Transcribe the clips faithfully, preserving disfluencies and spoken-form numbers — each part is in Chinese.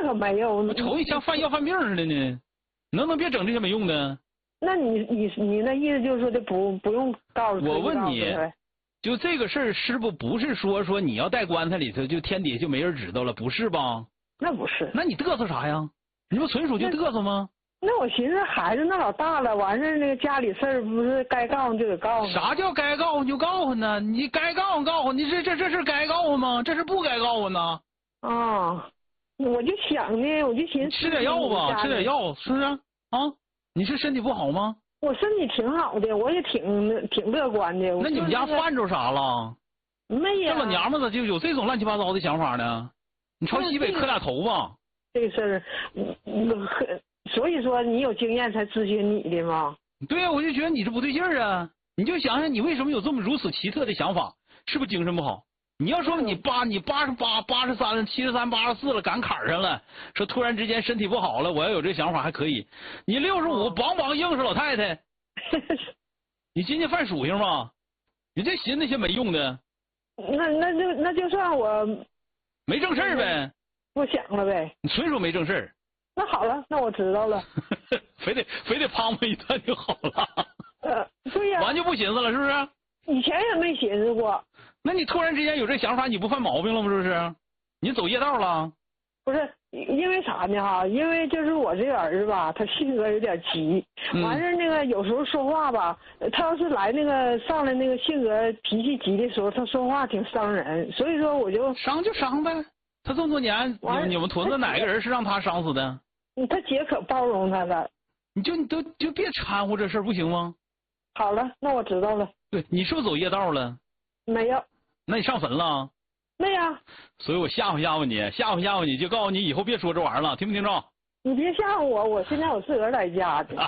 可没有。 我瞅你像犯要犯病似的呢，能不能别整这些没用的？ 那你你你那意思就是说的不不用告诉我问你， 对就这个事儿是不不是说说你要带棺材里头就天底下就没人知道了，不是吧？ 那不是。 那你嘚瑟啥呀？你不纯属就嘚瑟吗？ 那我寻思孩子那老大了，完事儿那个家里事儿不是该告诉就得告诉。 啥叫该告诉就告诉呢？你该告诉告诉，你这这这是该告诉吗？这是不该告诉呢？ 啊，我就想呢，我就寻思吃点药吧，吃点药，是不是啊？你是身体不好吗？ 我身体挺好的，我也挺挺乐观的。 那你们家犯着啥了？ 没有。 这老娘们子就有这种乱七八糟的想法呢？你朝西北磕俩头吧。 这个事儿，嗯，所以说你有经验才咨询你的吗？ 对呀，我就觉得你这不对劲儿啊！你就想想你为什么有这么如此奇特的想法，是不是精神不好？你要说你八你八十八八十三七十三八十四了赶坎上了，说突然之间身体不好了，我要有这想法还可以。你六十五梆梆硬是老太太，你今年犯属性吗？你这寻那些没用的。 那那就那就算我没正事儿呗。 不想了呗。 你纯属没正事儿。 那好了，那我知道了。 非得非得啪啪一段就好了。 呃，对呀。 完就不寻思了，是不是？ 以前也没寻思过。 那你突然之间有这想法，你不犯毛病了吗？是不是？你走夜道了？ 不是，因为啥呢？哈，因为就是我这个儿子吧，他性格有点急，完事那个有时候说话吧，他要是来那个上来那个性格脾气急的时候，他说话挺伤人，所以说我就伤就伤呗。他这么多年，你们你们屯子哪个人是让他伤死的？ 他姐可包容他了。 你就你都就别掺和这事儿，不行吗？ 好了，那我知道了。 对，你是不是走夜道了？ 没有。 那你上坟了？ 没呀。所以我吓唬吓唬你，吓唬吓唬你，就告诉你以后别说这玩意儿了，听不听着？ 你别吓唬我，我现在我自个儿在家的。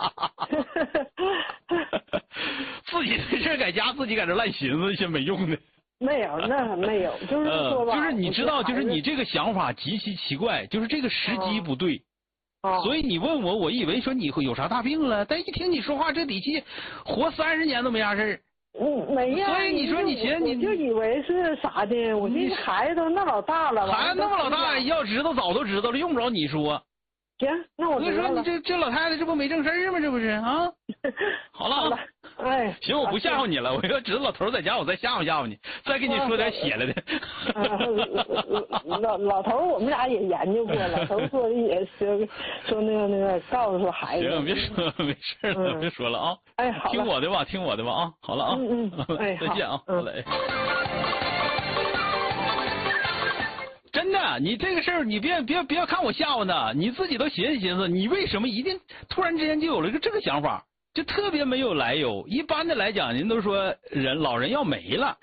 自己的事在家，自己在这乱寻思一些没用的。 没有，那没有，就是说吧、 呃，就是你知道，就是你这个想法极其奇怪，就是这个时机不对。 哦。 所以你问我，我以为说你有啥大病了，但一听你说话，这底气活三十年都没啥事儿。 嗯，没呀。 所以你说你寻思你就以为是啥的，我这孩子都那老大了， 孩子那么老大，要知道早都知道了，用不着你说。 行，那我知道了。所以说你这这老太太这不没正事吗？这不是啊？好了， 好了，哎， 行，我不吓唬你了。我要知道老头在家，我再吓唬吓唬你，再给你说点血来的。 老老头，我们俩也研究过，老头说的也说说那个那个告诉孩子。 行，别说，没事了，别说了啊。 哎，好。 听我的吧，听我的吧啊。好了啊。 嗯嗯。哎， 再见啊。好嘞。真的，你这个事儿，你别别别看我吓唬呢，你自己都寻思寻思，你为什么一定突然之间就有了一个这个想法，就特别没有来由。一般的来讲，人都说人老人要没了，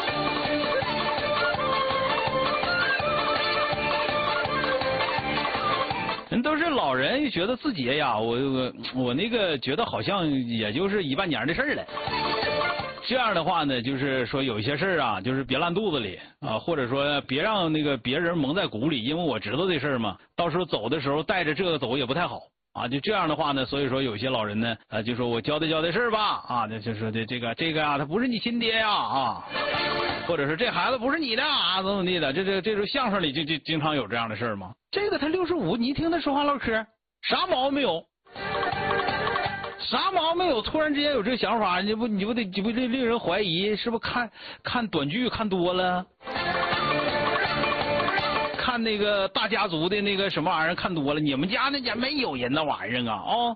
人都是老人觉得自己呀，我我我那个觉得好像也就是一半年的事儿了。这样的话呢，就是说有一些事儿啊，就是别烂肚子里啊，或者说别让那个别人蒙在鼓里，因为我知道这事儿嘛，到时候走的时候带着这个走也不太好啊。就这样的话呢，所以说有些老人呢，啊，就说我交代交代事儿吧，啊，那就说的这个这个啊，他不是你亲爹呀啊，或者是这孩子不是你的啊，怎么怎么地的，这这这种相声里就就经常有这样的事儿嘛。这个他六十五，你一听他说话唠嗑，啥毛病没有。啥毛病没有？突然之间有这个想法，你不你不得你不得令人怀疑，是不是看看短剧看多了，看那个大家族的那个什么玩意儿看多了？你们家那家没有人那玩意儿啊啊、哦！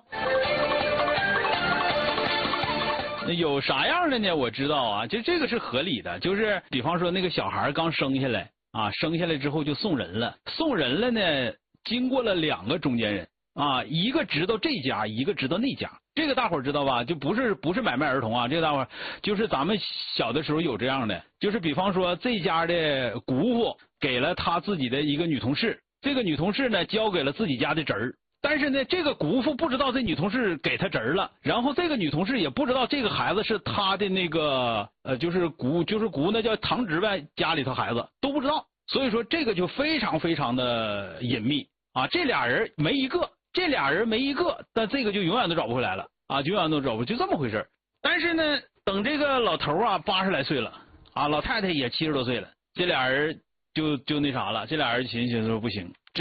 有啥样的呢？我知道啊，就这个是合理的，就是比方说那个小孩刚生下来啊，生下来之后就送人了，送人了呢，经过了两个中间人。啊，一个知道这家，一个知道那家，这个大伙儿知道吧？就不是不是买卖儿童啊，这个大伙儿就是咱们小的时候有这样的，就是比方说这家的姑父给了他自己的一个女同事，这个女同事呢交给了自己家的侄儿，但是呢这个姑父不知道这女同事给他侄儿了，然后这个女同事也不知道这个孩子是他的那个呃就是姑就是姑那叫堂侄呗，家里头孩子都不知道，所以说这个就非常非常的隐秘啊，这俩人没一个。这俩人没一个，但这个就永远都找不回来了啊，永远都找不，就这么回事。但是呢，等这个老头啊八十来岁了啊，老太太也七十多岁了，这俩人就就那啥了，这俩人寻思寻思说不行